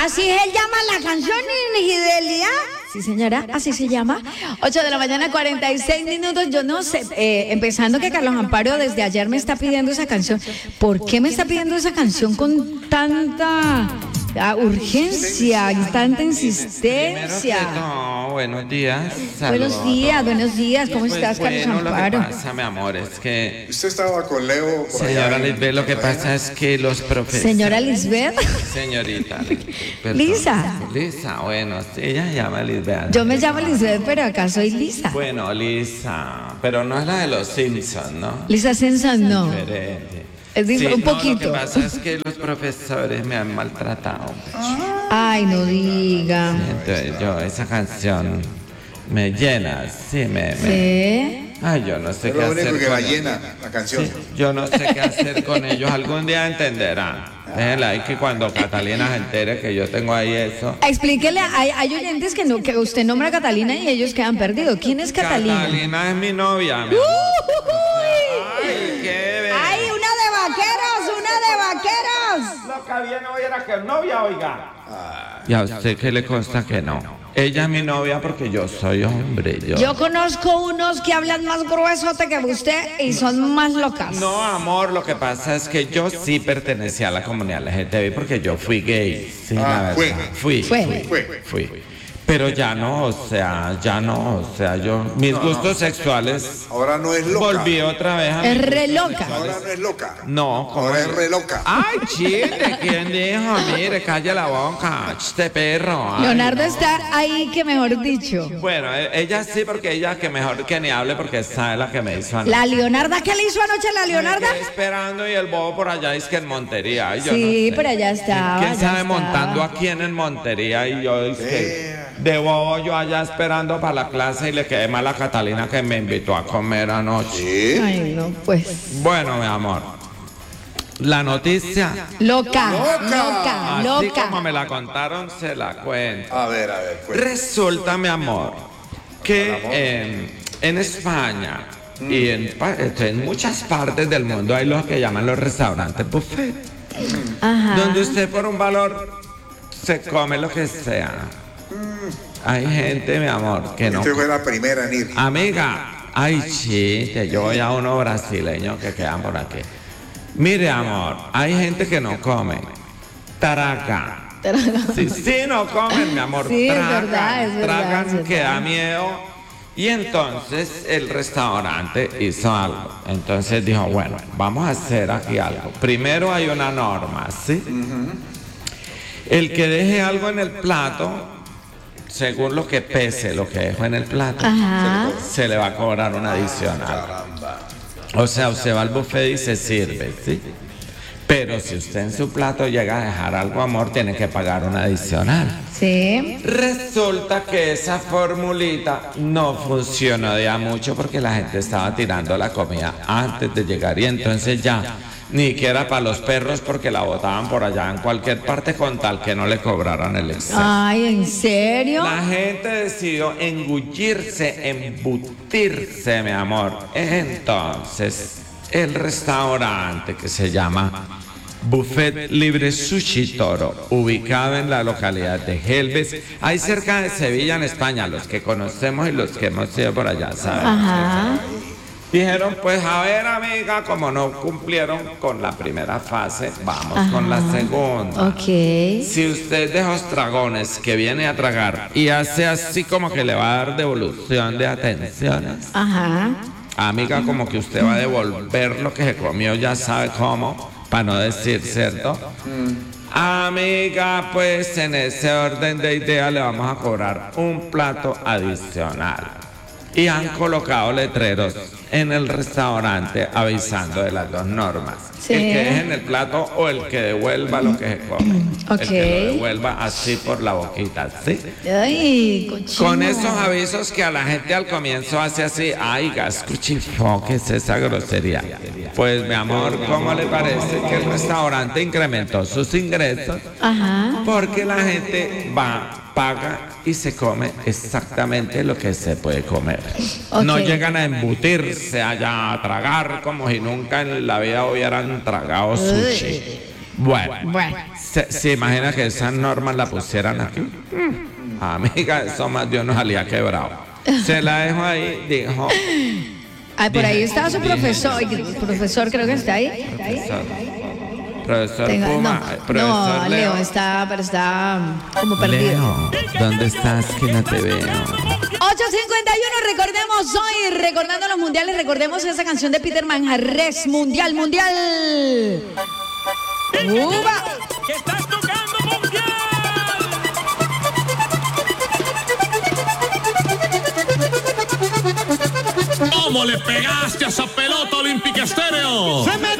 Así se llama la canción, Nigidelia. Sí, señora, así se llama. 8 de la mañana, 46 minutos. Yo no sé, empezando que Carlos Amparo desde ayer me está pidiendo esa canción. ¿Por qué me está pidiendo esa canción con tanta urgencia y tanta insistencia? No, buenos días. Buenos días. ¿Cómo estás, Carlos Amparo? Lo que pasa, mi amor, es que... Usted estaba con Leo por Señora allá. Lisbeth, lo que pasa es que los profesores... Señora Lisbeth. Señorita. Perdón. Lisa. Lisa, bueno, ella se llama Lisbeth. Yo me llamo Lisbeth, pero acá soy Lisa. Bueno, Lisa, pero no es la de los Simpsons, ¿no? Lisa Simpson, no. Diferente. Es un poquito. Lo que pasa es que los profesores me han maltratado. Ay, no diga. Entonces esa canción me llena, sí, ¿Sí? Ay, yo no sé Es qué lo hacer único que con la ellos. llena, la canción. Sí, yo no sé qué hacer con ellos. Algún día entenderán. Déjenla ahí que cuando Catalina se entere que yo tengo ahí eso. Explíquele, hay oyentes que usted nombra a Catalina y ellos quedan perdidos. ¿Quién es Catalina? Catalina es mi novia, mi amor. Ay, qué bebé. ¡Ay, una de vaqueros! Lo que había no era que novia, oiga. ¿Y a usted qué le consta que no? Ella es mi novia porque yo soy hombre. Yo conozco unos que hablan más gruesote que usted y son más locas. No, amor, lo que pasa es que yo sí pertenecía a la comunidad LGTBI porque yo fui gay. Sí, la verdad. Fui. Pero ya no, yo, mis gustos sexuales Ahora no es loca. volví otra vez a Es mis re gustos loca. Ahora sexuales. no es loca. No, ¿cómo Ahora es? es re loca. Ay, chile, ¿quién dijo? Mire, calle la boca, este perro. Ay, Leonardo no. está ahí que mejor dicho. Bueno, ella sí, porque ella que mejor que ni hable porque esa es la que me hizo anoche. ¿La Leonarda qué le hizo anoche la Leonarda? Me quedé esperando y el bobo por allá es que en Montería. Ay, yo Sí, no sé. pero allá estaba. ¿Quién ya sabe estaba. montando a quién en Montería? Y yo es que de bobo yo allá esperando para la clase y le quedé mal a Catalina que me invitó a comer anoche. ¿Sí? Ay, no, pues. Bueno, mi amor, la noticia, Loca. así como me la contaron, se la cuento. A ver, pues. Resulta, mi amor, que en España y en muchas partes del mundo hay lo que llaman los restaurantes buffet, Ajá. donde usted por un valor se come lo que sea. Hay gente, mi amor, que no. Usted fue la primera en ir. Amiga, ay, chiste, yo voy a unos brasileños que quedan por aquí. Mire, amor, hay gente que no come. Taraca. Sí, no comen, mi amor. Sí, es tragan, verdad, es verdad, tragan es verdad. que da miedo. Y entonces el restaurante hizo algo. Entonces dijo, bueno, vamos a hacer aquí algo. Primero hay una norma, ¿sí? El que deje algo en el plato, según lo que pese lo que dejó en el plato, Ajá. se le va a cobrar un adicional. O sea, usted va al buffet y se sirve, ¿sí? Pero si usted en su plato llega a dejar algo, amor, tiene que pagar un adicional. Sí. Resulta que esa formulita no funcionó de a mucho porque la gente estaba tirando la comida antes de llegar y entonces ya ni que era para los perros porque la botaban por allá en cualquier parte con tal que no le cobraran el exceso. Ay, ¿en serio? La gente decidió engullirse, embutirse, mi amor. Entonces, el restaurante que se llama Buffet Libre Sushi Toro, ubicado en la localidad de Gelbes, ahí cerca de Sevilla, en España, los que conocemos y los que hemos ido por allá, ¿saben? Ajá. Dijeron, pues a ver, amiga, como no cumplieron con la primera fase, vamos con la segunda. Ok. Si usted de esos dragones que viene a tragar y hace así como que le va a dar devolución de atenciones, Ajá. amiga, como que usted va a devolver lo que se comió, ya sabe cómo, para no decir, ¿cierto? Amiga, pues en ese orden de ideas le vamos a cobrar un plato adicional. Y han colocado letreros en el restaurante avisando de las dos normas. Sí. El que deje en el plato o el que devuelva lo que se come. Ok. El que lo devuelva así por la boquita, ¿sí? Ay, cochino. Con esos avisos que a la gente al comienzo hace así, ay, gascuchifo, ¿qué es esa grosería? Pues mi amor, ¿cómo le parece que el restaurante incrementó sus ingresos? Ajá. Porque la gente va, paga y se come exactamente lo que se puede comer. Ok. No llegan a embutirse allá, a tragar como si nunca en la vida hubieran tragado sushi. Bueno, Bueno. ¿se imagina que esas normas la pusieran aquí? Amiga, eso más Dios nos salía quebrado. Se la dejo ahí, dijo. Ay, por ahí Dije- estaba su profesor. El profesor creo que está ahí. Profesor Tenga- Puma, no, profesor no, Leo. Leo está, pero está como perdido. Leo, ¿dónde estás que no te veo? 8:51, recordemos hoy, recordando los mundiales, recordemos esa canción de Peter Manjarres, Mundial, Mundial. ¡Uva! ¡Que estás tocando mundial! ¿Cómo le pegaste a esa pelota Olímpica Estéreo? ¡Se me